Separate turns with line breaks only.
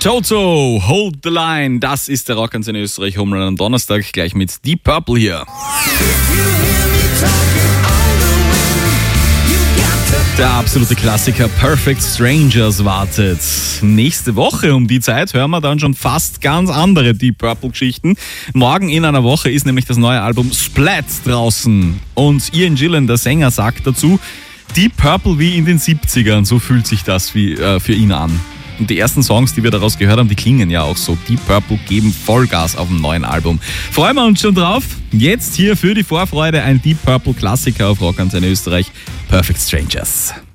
Toto, Hold the Line, das ist der Rockantenne Österreich Home Run am Donnerstag, gleich mit Deep Purple hier. Der absolute Klassiker Perfect Strangers wartet. Nächste Woche um die Zeit hören wir dann schon fast ganz andere Deep Purple Geschichten. Morgen in einer Woche ist nämlich das neue Album Splat draußen. Und Ian Gillan, der Sänger, sagt dazu, Deep Purple wie in den 70ern, so fühlt sich das für ihn an. Und die ersten Songs, die wir daraus gehört haben, die klingen ja auch so. Deep Purple geben Vollgas auf dem neuen Album. Freuen wir uns schon drauf. Jetzt hier für die Vorfreude ein Deep Purple Klassiker auf Rockantenne Österreich. Perfect Strangers.